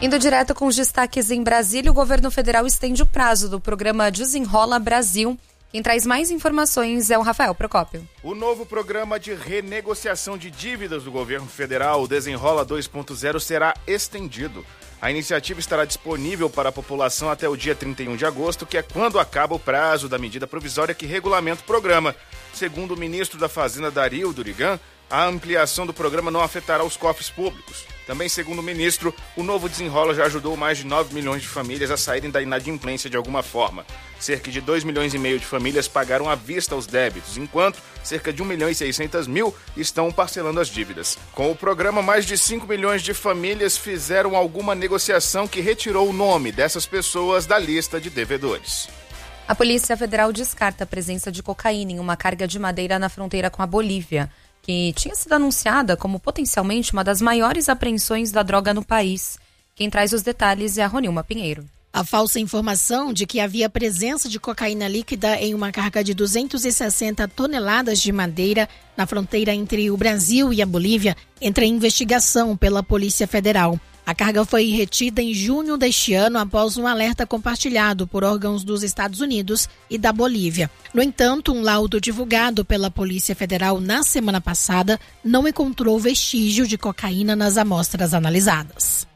Indo direto com os destaques em Brasília, o governo federal estende o prazo do programa Desenrola Brasil. Quem traz mais informações é o Rafael Procópio. O novo programa de renegociação de dívidas do governo federal, o Desenrola 2.0, será estendido. A iniciativa estará disponível para a população até o dia 31 de agosto, que é quando acaba o prazo da medida provisória que regulamenta o programa. Segundo o ministro da Fazenda, Dario Durigan, a ampliação do programa não afetará os cofres públicos. Também, segundo o ministro, o novo Desenrola já ajudou mais de 9 milhões de famílias a saírem da inadimplência de alguma forma. Cerca de 2,5 milhões de famílias pagaram à vista os débitos, enquanto cerca de 1.600.000 estão parcelando as dívidas. Com o programa, mais de 5 milhões de famílias fizeram alguma negociação que retirou o nome dessas pessoas da lista de devedores. A Polícia Federal descarta a presença de cocaína em uma carga de madeira na fronteira com a Bolívia, que tinha sido anunciada como potencialmente uma das maiores apreensões da droga no país. Quem traz os detalhes é a Ronilma Pinheiro. A falsa informação de que havia presença de cocaína líquida em uma carga de 260 toneladas de madeira na fronteira entre o Brasil e a Bolívia entra em investigação pela Polícia Federal. A carga foi retida em junho deste ano após um alerta compartilhado por órgãos dos Estados Unidos e da Bolívia. No entanto, um laudo divulgado pela Polícia Federal na semana passada não encontrou vestígio de cocaína nas amostras analisadas.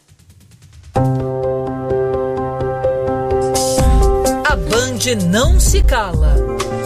A Band não se cala.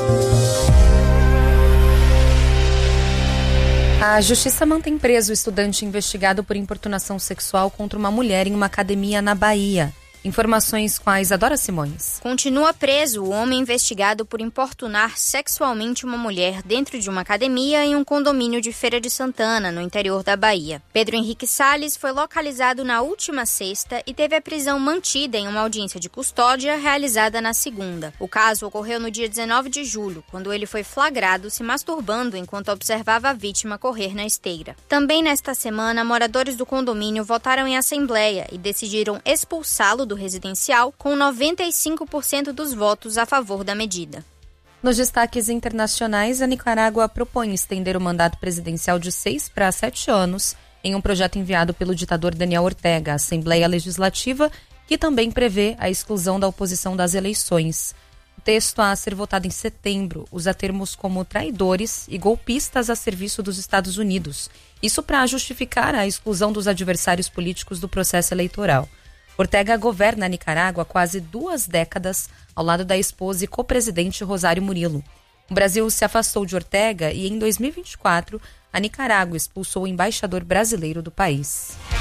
A Justiça mantém preso o estudante investigado por importunação sexual contra uma mulher em uma academia na Bahia. Informações com a Isadora Simões. Continua preso o homem investigado por importunar sexualmente uma mulher dentro de uma academia em um condomínio de Feira de Santana, no interior da Bahia. Pedro Henrique Salles foi localizado na última sexta e teve a prisão mantida em uma audiência de custódia realizada na segunda. O caso ocorreu no dia 19 de julho, quando ele foi flagrado se masturbando enquanto observava a vítima correr na esteira. Também nesta semana, moradores do condomínio votaram em assembleia e decidiram expulsá-lo do residencial, com 95% dos votos a favor da medida. Nos destaques internacionais, a Nicarágua propõe estender o mandato presidencial de 6 para 7 anos em um projeto enviado pelo ditador Daniel Ortega à Assembleia Legislativa, que também prevê a exclusão da oposição das eleições. O texto a ser votado em setembro usa termos como traidores e golpistas a serviço dos Estados Unidos. Isso para justificar a exclusão dos adversários políticos do processo eleitoral. Ortega governa a Nicarágua há quase 2 décadas, ao lado da esposa e co-presidente Rosário Murilo. O Brasil se afastou de Ortega e, em 2024, a Nicarágua expulsou o embaixador brasileiro do país.